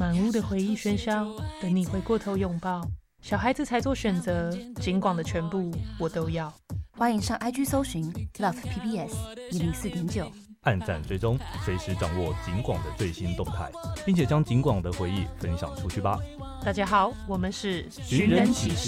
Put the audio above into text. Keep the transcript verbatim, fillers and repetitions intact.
满屋的回忆喧嚣，等你回过头拥抱。小孩子才做选择，警广的全部我都要。 欢迎上 I G 搜寻 Love P P S 一零四点九， 按赞追踪，随时掌握警广的最新动态，并且将警广的回忆分享出去吧。 大家好，我们是寻人启事。